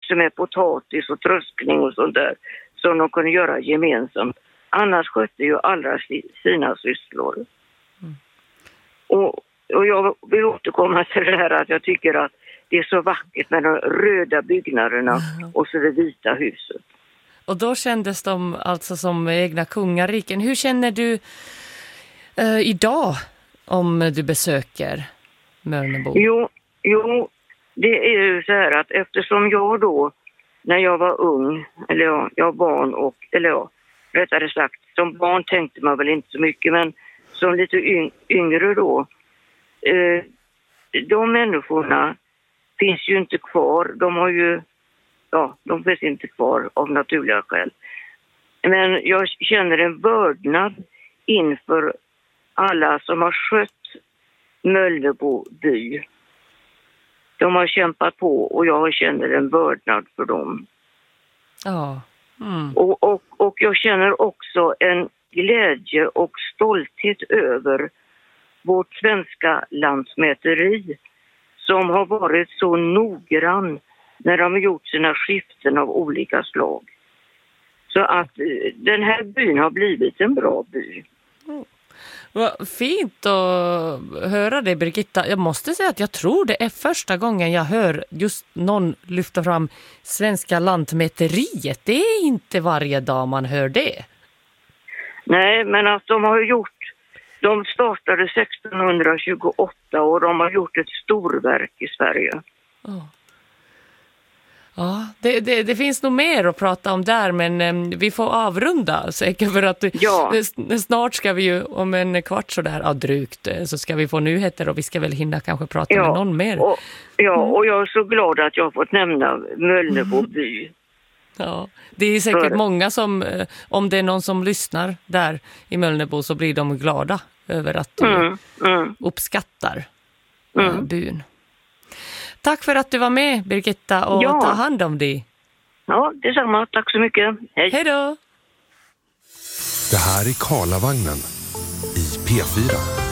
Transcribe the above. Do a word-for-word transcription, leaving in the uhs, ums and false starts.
också med potatis och tröskning och sånt där som de kunde göra gemensamt. Annars skötte ju alla sina sysslor. Mm. Och, och jag vill återkomma till det här att jag tycker att det är så vackert med de röda byggnaderna mm. och så det vita huset. Och då kändes de alltså som egna kungariken. Hur känner du eh, idag om du besöker Mölnebo? Jo, jo, det är ju så här att eftersom jag då, när jag var ung, eller ja, jag var barn och, eller ja, rättare sagt, som barn tänkte man väl inte så mycket, men som lite yng- yngre då, eh, de människorna finns ju inte kvar. De har ju, ja, de finns inte kvar av naturliga skäl. Men jag känner en vördnad inför alla som har skött Mölnebo by. De har kämpat på och jag känner en vördnad för dem. Ja. Mm. Och, och, och jag känner också en glädje och stolthet över vårt svenska lantmäteri som har varit så noggrann när de har gjort sina skiften av olika slag. Så att den här byn har blivit en bra by. Mm. Vad fint att höra det, Birgitta. Jag måste säga att jag tror det är första gången jag hör just någon lyfta fram svenska lantmäteriet. Det är inte varje dag man hör det. Nej, men att de har gjort, de startade sexton tjugoåtta och de har gjort ett storverk i Sverige. Oh. Ja, det, det, det finns nog mer att prata om där, men um, vi får avrunda säkert för att ja. snart ska vi ju om en kvart så där, ja, drygt, så ska vi få nyheter och vi ska väl hinna kanske prata ja. med någon mer. Och, ja, och jag är så glad att jag har fått nämna Mölnebo by. Mm. Ja, det är säkert för... många som, om det är någon som lyssnar där i Mölnebo så blir de glada över att du mm. Mm. uppskattar mm. byn. Tack för att du var med, Birgitta, och ja. ta hand om dig. Ja, detsamma. Tack så mycket. Hej. Hej då! Det här är Karlavagnen i P fyra.